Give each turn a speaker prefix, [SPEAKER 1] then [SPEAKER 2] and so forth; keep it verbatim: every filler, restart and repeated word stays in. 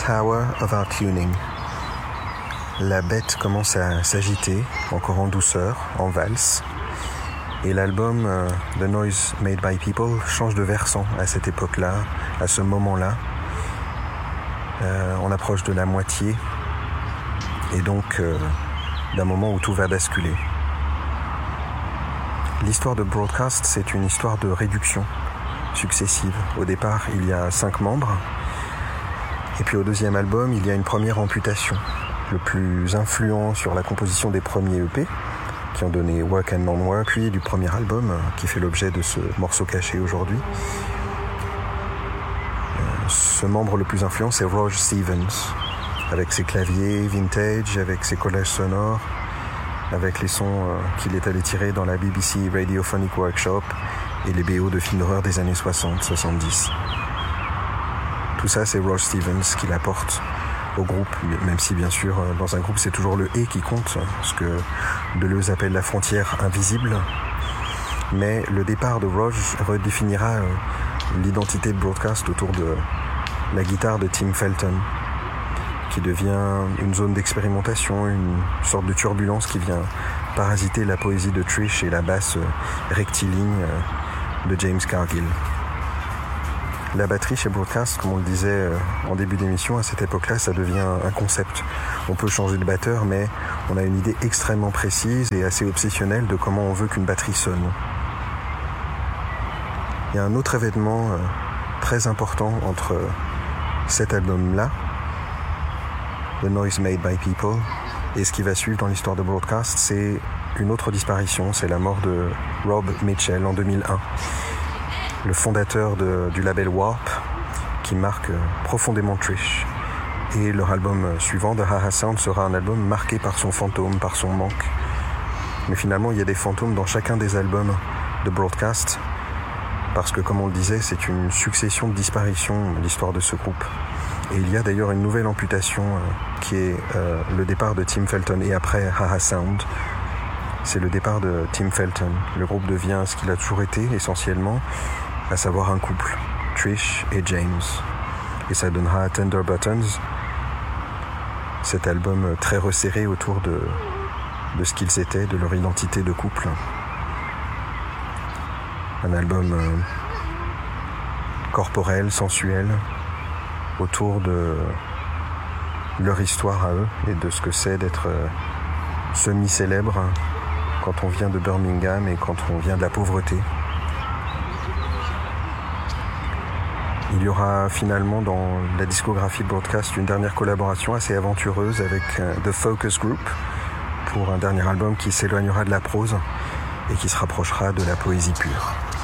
[SPEAKER 1] Power of Our Tuning. La bête commence à s'agiter, encore en douceur, en valse. Et l'album euh, The Noise Made by People change de versant à cette époque-là, à ce moment-là. Euh, on approche de la moitié et donc euh, d'un moment où tout va basculer. L'histoire de Broadcast, c'est une histoire de réduction successive. Au départ, il y a cinq membres. Et puis au deuxième album, il y a une première amputation. Le plus influent sur la composition des premiers E P, qui ont donné Work and Non-Work, puis du premier album, qui fait l'objet de ce morceau caché aujourd'hui. Ce membre le plus influent, c'est Roge Stevens, avec ses claviers vintage, avec ses collages sonores, avec les sons qu'il est allé tirer dans la B B C Radiophonic Workshop et les B O de films d'horreur des années soixante soixante-dix. Tout ça, c'est Roge Stevens qui l'apporte au groupe, même si bien sûr dans un groupe c'est toujours le « et » qui compte, ce que Deleuze appelle la frontière invisible. Mais le départ de Roge redéfinira l'identité de Broadcast autour de la guitare de Tim Felton, qui devient une zone d'expérimentation, une sorte de turbulence qui vient parasiter la poésie de Trish et la basse rectiligne de James Cargill. La batterie chez Broadcast, comme on le disait en début d'émission, à cette époque-là, ça devient un concept. On peut changer de batteur, mais on a une idée extrêmement précise et assez obsessionnelle de comment on veut qu'une batterie sonne. Il y a un autre événement très important entre cet album-là, The Noise Made by People, et ce qui va suivre dans l'histoire de Broadcast, c'est une autre disparition, c'est la mort de Rob Mitchell en deux mille un. Le fondateur de, du label Warp, qui marque profondément Trish. Et leur album suivant, The Ha Ha Sound, sera un album marqué par son fantôme, par son manque. Mais finalement, il y a des fantômes dans chacun des albums de Broadcast, parce que, comme on le disait, c'est une succession de disparitions, l'histoire de ce groupe. Et il y a d'ailleurs une nouvelle amputation, euh, qui est euh, le départ de Tim Felton, et après Ha Ha Sound, c'est le départ de Tim Felton. Le groupe devient ce qu'il a toujours été, essentiellement, à savoir un couple, Trish et James. Et ça donnera Tender Buttons, cet album très resserré autour de, de ce qu'ils étaient, de leur identité de couple. Un album euh, corporel, sensuel, autour de leur histoire à eux et de ce que c'est d'être euh, semi-célèbre quand on vient de Birmingham et quand on vient de la pauvreté. Il y aura finalement dans la discographie de Broadcast une dernière collaboration assez aventureuse avec The Focus Group pour un dernier album qui s'éloignera de la prose et qui se rapprochera de la poésie pure.